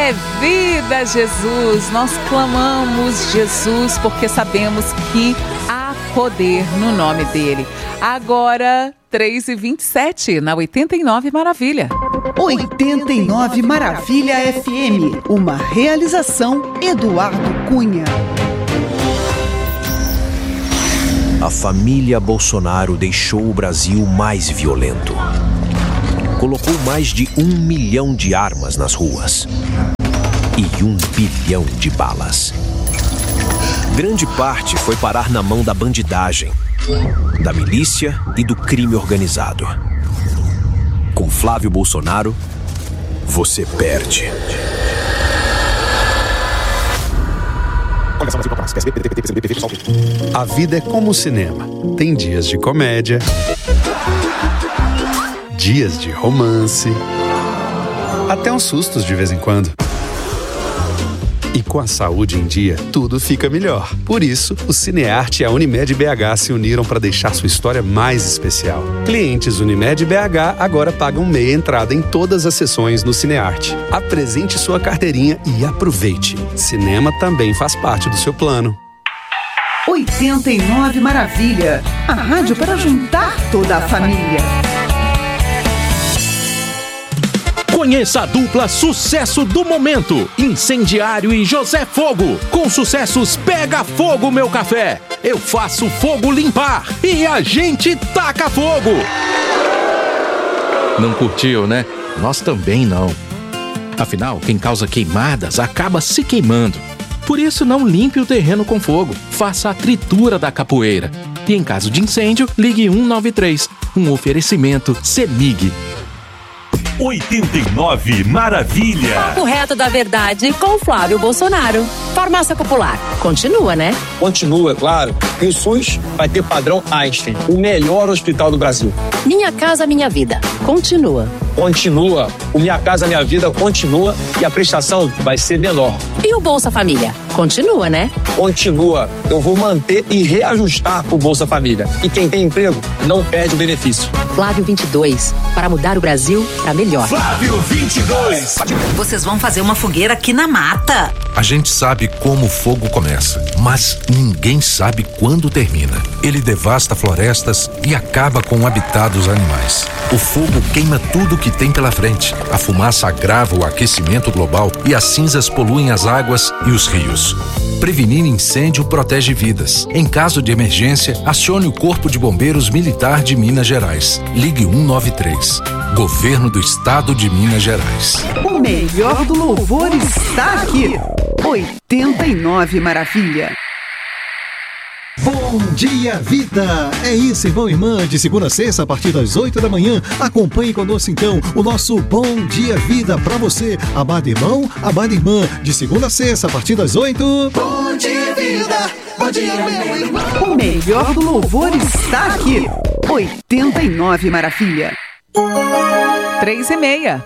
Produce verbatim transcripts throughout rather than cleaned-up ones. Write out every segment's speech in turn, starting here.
é vida, Jesus. Nós clamamos Jesus porque sabemos que há poder no nome dele. Agora, três e vinte e sete, na oitenta e nove Maravilha. oitenta e nove Maravilha F M, uma realização Eduardo Cunha. A família Bolsonaro deixou o Brasil mais violento. Colocou mais de um milhão de armas nas ruas e um bilhão de balas. Grande parte foi parar na mão da bandidagem, da milícia e do crime organizado. Com Flávio Bolsonaro, você perde. A vida é como o cinema. Tem dias de comédia, dias de romance, até uns sustos de vez em quando. E com a saúde em dia, tudo fica melhor. Por isso, o Cinearte e a Unimed B H se uniram para deixar sua história mais especial. Clientes Unimed B H agora pagam meia entrada em todas as sessões no Cinearte. Apresente sua carteirinha e aproveite. Cinema também faz parte do seu plano. oitenta e nove Maravilha, a rádio para juntar toda a família. Conheça a dupla sucesso do momento, Incendiário e José Fogo. Com sucessos Pega Fogo Meu Café, Eu Faço Fogo Limpar e A Gente Taca Fogo. Não curtiu, né? Nós também não. Afinal, quem causa queimadas acaba se queimando. Por isso, não limpe o terreno com fogo. Faça a tritura da capoeira. E em caso de incêndio, ligue um nove três. Um oferecimento CEMIG. oitenta e nove Maravilha. Papo reto da verdade com Flávio Bolsonaro. Farmácia Popular. Continua, né? Continua, claro. E o SUS vai ter padrão Einstein, o melhor hospital do Brasil. Minha Casa Minha Vida. Continua. Continua. O Minha Casa Minha Vida continua e a prestação vai ser menor. E o Bolsa Família? Continua, né? Continua. Eu vou manter e reajustar o Bolsa Família. E quem tem emprego não perde o benefício. Flávio vinte e dois. Para mudar o Brasil para melhor. Flávio vinte e dois. Vocês vão fazer uma fogueira aqui na mata. A gente sabe como o fogo começa, mas ninguém sabe quando termina. Ele devasta florestas e acaba com o habitat dos animais. O fogo queima tudo que tem pela frente. A fumaça agrava o aquecimento global e as cinzas poluem as águas e os rios. Prevenir incêndio protege vidas. Em caso de emergência, acione o Corpo de Bombeiros Militar de Minas Gerais. Ligue um nove três. Governo do Estado de Minas Gerais. O melhor do louvor está aqui. oitenta e nove Maravilha. Bom dia, vida! É isso, irmão e irmã, de segunda a sexta, a partir das oito da manhã. Acompanhe conosco, então, o nosso Bom Dia Vida para você, amado irmão, amada irmã, de segunda a sexta, a partir das oito. Bom dia, vida! Bom dia, meu irmão! O melhor do louvor está aqui. oitenta e nove Maravilha. Três e meia.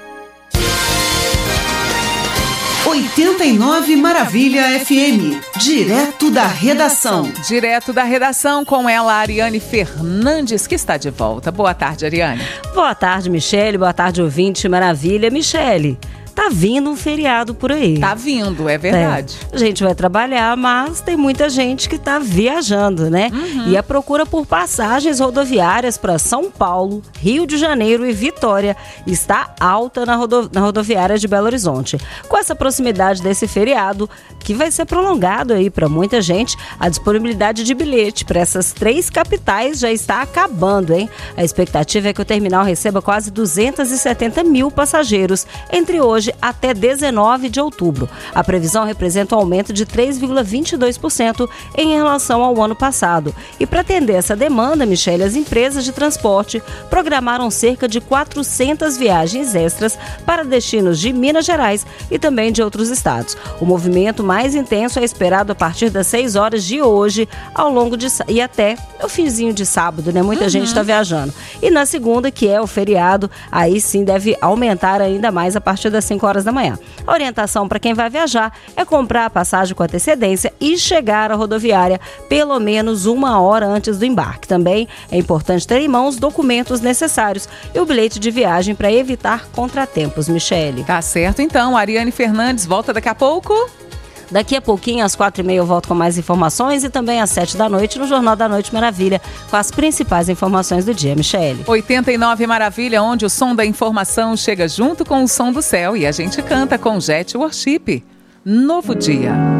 oitenta e nove Maravilha F M, direto da redação. Direto da redação com ela, Ariane Fernandes, que está de volta. Boa tarde, Ariane. Boa tarde, Michele. Boa tarde, ouvinte Maravilha. Michele, tá vindo um feriado por aí. Tá vindo, é verdade. É. A gente vai trabalhar, mas tem muita gente que tá viajando, né? Uhum. E a procura por passagens rodoviárias para São Paulo, Rio de Janeiro e Vitória está alta na, rodo... na rodoviária de Belo Horizonte. Com essa proximidade desse feriado, que vai ser prolongado aí para muita gente, a disponibilidade de bilhete para essas três capitais já está acabando, hein? A expectativa é que o terminal receba quase duzentos e setenta mil passageiros entre hoje até dezenove de outubro. A previsão representa um aumento de três vírgula vinte e dois por cento em relação ao ano passado. E para atender essa demanda, Michele, as empresas de transporte programaram cerca de quatrocentas viagens extras para destinos de Minas Gerais e também de outros estados. O movimento mais intenso é esperado a partir das seis horas de hoje, ao longo de e até o finzinho de sábado, né? Muita uhum. gente está viajando. E na segunda, que é o feriado, aí sim deve aumentar ainda mais a partir das cinco cinco horas da manhã. A orientação para quem vai viajar é comprar a passagem com antecedência e chegar à rodoviária pelo menos uma hora antes do embarque. Também é importante ter em mãos documentos necessários e o bilhete de viagem para evitar contratempos, Michele. Tá certo, então. Ariane Fernandes volta daqui a pouco. Daqui a pouquinho, às quatro e meia, eu volto com mais informações e também às sete da noite no Jornal da Noite Maravilha, com as principais informações do dia, Michele. oitenta e nove Maravilha, onde o som da informação chega junto com o som do céu e a gente canta com Jet Worship. Novo dia.